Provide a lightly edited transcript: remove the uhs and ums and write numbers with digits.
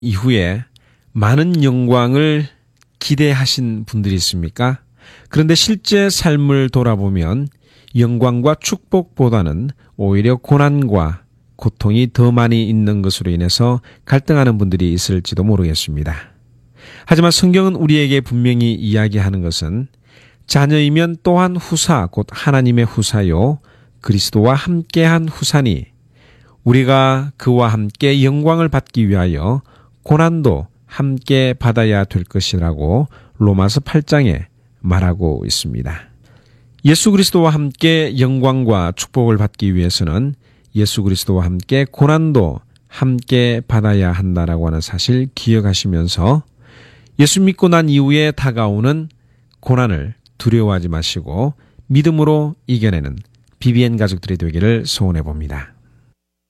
이후에 많은 영광을 기대하신 분들이 있습니까? 그런데 실제 삶을 돌아보면 영광과 축복보다는 오히려 고난과 고통이 더 많이 있는 것으로 인해서 갈등하는 분들이 있을지도 모르겠습니다. 하지만 성경은 우리에게 분명히 이야기하는 것은 자녀이면 또한 후사, 곧 하나님의 후사요, 그리스도와 함께한 후사니 우리가 그와 함께 영광을 받기 위하여 고난도 함께 받아야 될 것이라고 로마서 8장에 말하고 있습니다. 예수 그리스도와 함께 영광과 축복을 받기 위해서는 예수 그리스도와 함께 고난도 함께 받아야 한다라고 하는 사실 기억하시면서 예수 믿고 난 이후에 다가오는 고난을 두려워하지 마시고 믿음으로 이겨내는 BBN 가족들이 되기를 소원해 봅니다.